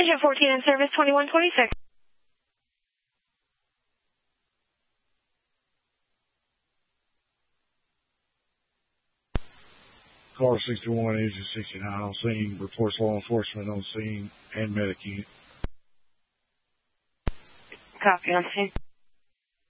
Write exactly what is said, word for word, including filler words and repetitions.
Engine fourteen in service, twenty-one twenty-six. Car sixty-one, engine sixty-nine on scene. Reports law enforcement on scene and medic unit. Copy on scene.